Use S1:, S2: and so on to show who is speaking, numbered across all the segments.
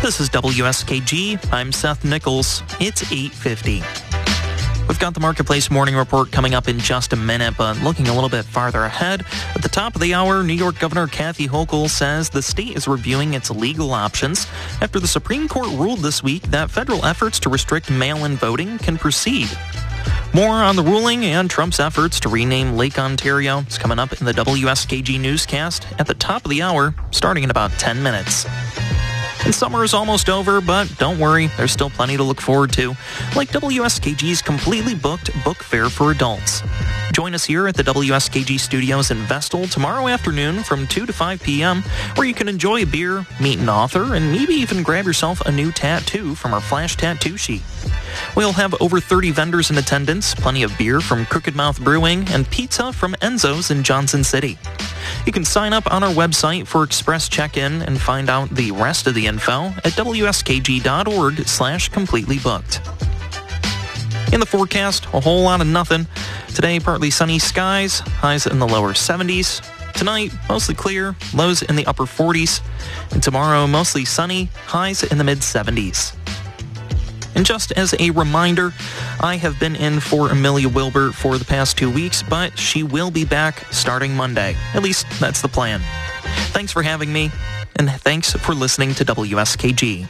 S1: This is WSKG. I'm Seth Nichols. It's 8:50. We've got the Marketplace Morning Report coming up in just a minute, but looking a little bit farther ahead, at the top of the hour, New York Governor Kathy Hochul says the state is reviewing its legal options after the Supreme Court ruled this week that federal efforts to restrict mail-in voting can proceed. More on the ruling and Trump's efforts to rename Lake Ontario is coming up in the WSKG newscast at the top of the hour, starting in about 10 minutes. And summer is almost over, but don't worry, there's still plenty to look forward to, like WSKG's completely booked book fair for adults. Join us here at the WSKG studios in Vestal tomorrow afternoon from 2 to 5 p.m., where you can enjoy a beer, meet an author, and maybe even grab yourself a new tattoo from our flash tattoo sheet. We'll have over 30 vendors in attendance, plenty of beer from Crooked Mouth Brewing, and pizza from Enzo's in Johnson City. You can sign up on our website for express check-in and find out the rest of the info at wskg.org/completelybooked. In the forecast, a whole lot of nothing. Today, partly sunny skies, highs in the lower 70s. Tonight, mostly clear, lows in the upper 40s. And tomorrow, mostly sunny, highs in the mid-70s. And just as a reminder, I have been in for Amelia Wilbur for the past 2 weeks, but she will be back starting Monday. At least, that's the plan. Thanks for having me, and thanks for listening to WSKG.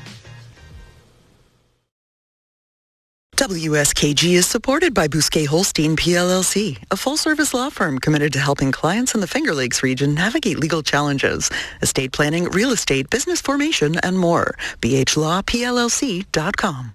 S2: WSKG is supported by Bousquet Holstein PLLC, a full-service law firm committed to helping clients in the Finger Lakes region navigate legal challenges, estate planning, real estate, business formation, and more. bhlawpllc.com.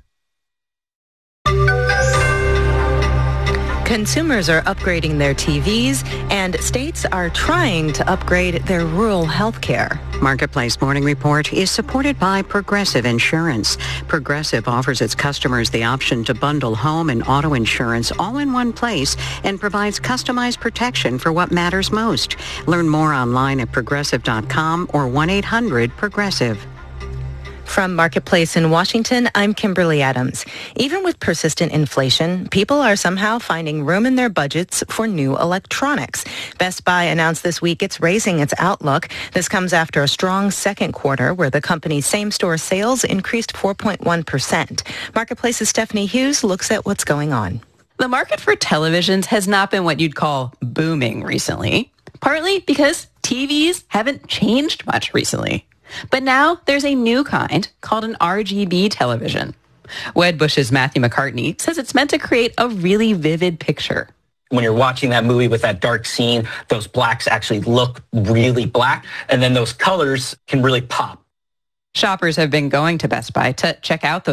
S3: Consumers are upgrading their TVs, and states are trying to upgrade their rural health care.
S4: Marketplace Morning Report is supported by Progressive Insurance. Progressive offers its customers the option to bundle home and auto insurance all in one place and provides customized protection for what matters most. Learn more online at progressive.com or 1-800-PROGRESSIVE.
S3: From Marketplace in Washington, I'm Kimberly Adams. Even with persistent inflation, people are somehow finding room in their budgets for new electronics. Best Buy announced this week it's raising its outlook. This comes after a strong second quarter where the company's same-store sales increased 4.1%. Marketplace's Stephanie Hughes looks at what's going on.
S5: The market for televisions has not been what you'd call booming recently, partly because TVs haven't changed much recently. But now there's a new kind called an RGB television. Wedbush's Matthew McCartney says it's meant to create a really vivid picture.
S6: When you're watching that movie with that dark scene, those blacks actually look really black, and then those colors can really pop.
S5: Shoppers have been going to Best Buy to check out those